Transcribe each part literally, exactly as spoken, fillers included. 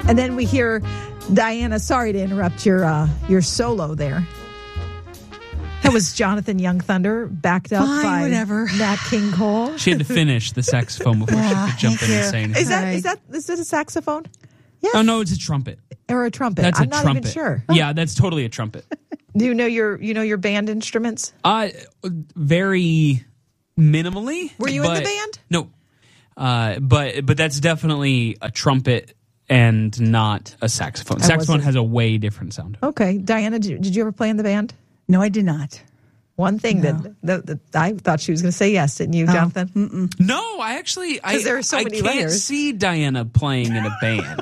And then we hear Diana. Sorry to interrupt your uh, your solo there. That was Jonathan Young Thunder, backed up Fine, by whatever. Nat King Cole. She had to finish the saxophone before Yeah, she could jump thank in and you. say anything. Is that Right. is that is it a saxophone Yes. Oh, no, it's a trumpet. or a trumpet? That's I'm a not trumpet. even sure. Yeah, that's totally a trumpet. Do you know your you know your band instruments? Uh, very minimally. Were you in the but- band? No. Uh, but but that's definitely a trumpet and not a saxophone. I Saxophone wasn't- has a way different sound. Okay, Diana, did you, did you ever play in the band? No, I did not. One thing No. that, that, that I thought she was going to say yes, didn't you, Jonathan? No, I actually I, 'Cause there are so I many can't layers. see Diana playing in a band.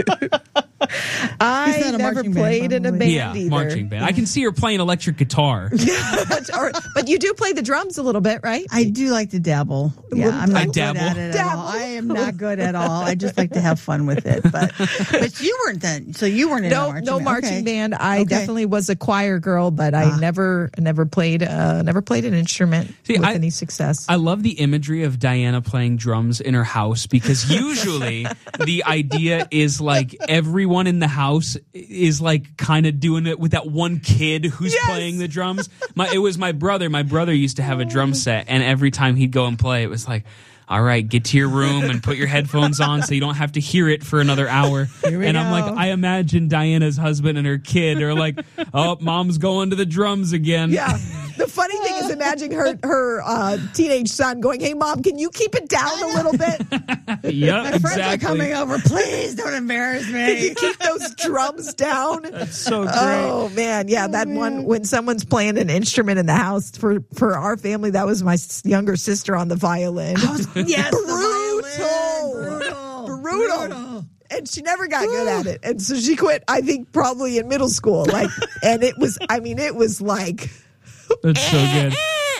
I Is that a never marching band, played in a probably? band yeah, either. marching band. I can see her playing electric guitar. but, or, but you do play the drums a little bit, right? I do like to dabble. Yeah, I'm not I good dabble. at it at Dabble. all. I am not good at all. I just like to have fun with it. But but you weren't then. So you weren't in No, a marching no band. marching Okay. band. I Okay. definitely was a choir girl, but I Ah. never, never played, uh, never played an instrument See, with I- any success. I love the imagery of Diana playing drums in her house because usually the idea is like everyone in the house is like kind of doing it with that one kid who's Yes. playing the drums. My, it was my brother. My brother used to have a drum set, and every time he'd go and play, it was like, all right, get to your room and put your headphones on so you don't have to hear it for another hour. Here we And I'm go. like, I imagine Diana's husband and her kid are like, oh, mom's going to the drums again. Yeah. The funny thing is imagining her her uh, teenage son going, "Hey, mom, can you keep it down a little bit? Yep, My friends exactly. are coming over. Please don't embarrass Can you me. keep those drums down?" So great. Oh man, yeah, that one when someone's playing an instrument in the house for for our family, that was my s- younger sister on the violin. Yes, Brutal. the violin. Brutal. Brutal. And she never got good at it, and so she quit. I think probably in middle school, like, and it was. I mean, it was like. That's so good.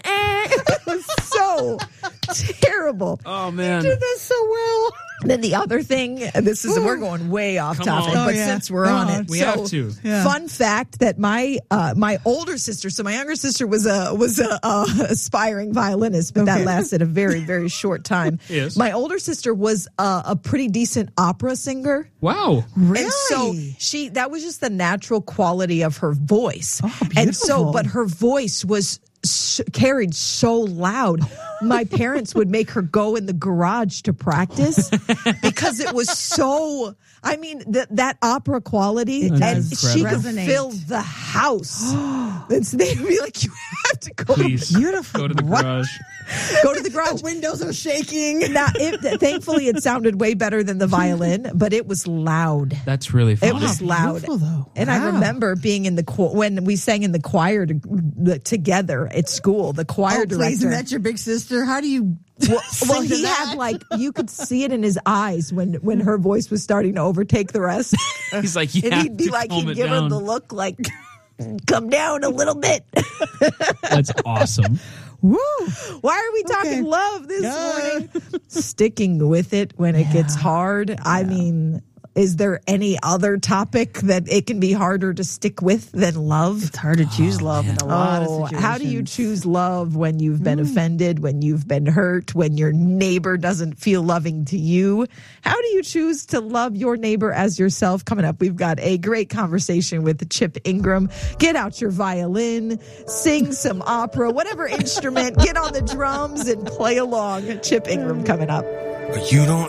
It was so terrible. Oh, man. Did that so well. Then the other thing, and this is we're going way off Come topic, on. but Oh, yeah. since we're Come on on. it, We so, have to. Yeah. Fun fact that my uh, my older sister, so my younger sister was a was a, a aspiring violinist, but that Okay. lasted a very very short time. Yes. My older sister was a, a pretty decent opera singer. Wow. Really? And so she, that was just the natural quality of her voice. Oh, and so, beautiful. but her voice was s carried so loud. My parents would make her go in the garage to practice because it was so, I mean, th- that opera quality, It and does she could resonate. fill the house. And so they'd be like, you have to go, Please. Beautiful. Go to the What? garage. go to the garage. The windows are shaking. Now, it, thankfully, it sounded way better than the violin, but it was loud. That's really fun. It was loud, beautiful, though. and I Wow. remember being in the cho- when we sang in the choir to, the, together at school. The choir Oh, please, and director. that's your big sister. How do you? Well, well, sing to he that? had like you could see it in his eyes when when her voice was starting to overtake the rest, He's like, you and have he'd be to like, calm he'd it give her down. the look like, come down a little bit. That's awesome. Woo! Why are we talking Okay. love this Yeah. morning? Sticking with it when it gets hard. I mean, is there any other topic that it can be harder to stick with than love? It's hard to choose love in a lot Oh, of situations. how do you choose love when you've been offended, when you've been hurt, when your neighbor doesn't feel loving to you? How do you choose to love your neighbor as yourself? Coming up, we've got a great conversation with Chip Ingram. Get out your violin, sing some opera, whatever instrument, get on the drums and play along. Chip Ingram coming up. You don't